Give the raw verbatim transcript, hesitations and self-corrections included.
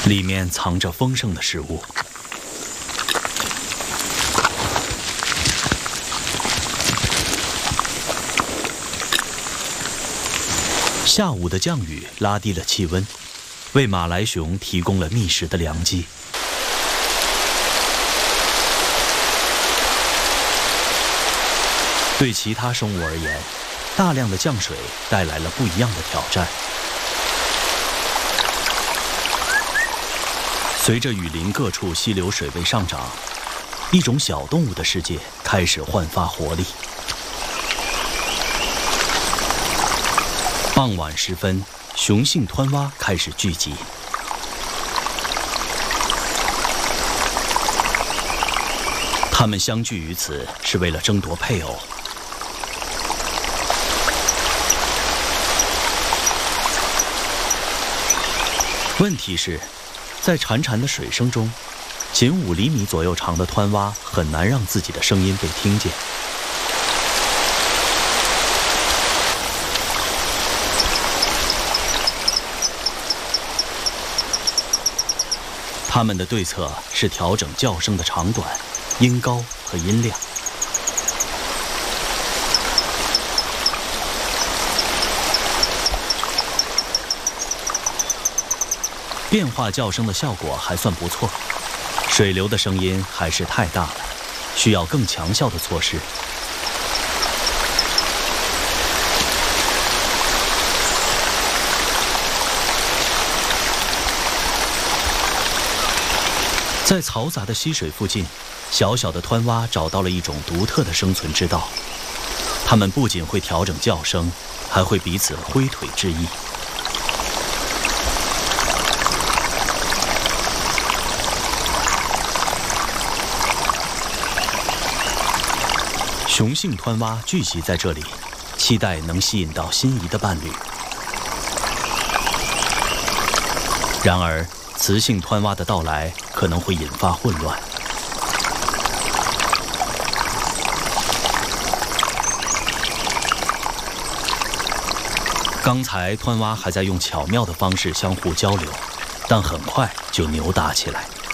里面藏着丰盛的食物。下午的降雨拉低了气温，为马来熊提供了觅食的良机。对其他生物而言，大量的降水带来了不一样的挑战。随着雨林各处溪流水位上涨，一种小动物的世界开始焕发活力。傍晚时分，雄性湍蛙开始聚集。它们相聚于此是为了争夺配偶。问题是，在潺潺的水声中，仅五厘米左右长的湍蛙很难让自己的声音被听见。他们的对策是调整叫声的长短、音高和音量。变化叫声的效果还算不错，水流的声音还是太大了，需要更强效的措施。在嘈杂的溪水附近，小小的湍蛙找到了一种独特的生存之道。它们不仅会调整叫声，还会彼此挥腿致意。雄性湍蛙聚集在这里，期待能吸引到心仪的伴侣。然而，雌性湍蛙的到来可能会引发混乱。刚才湍蛙还在用巧妙的方式相互交流，但很快就扭打起来。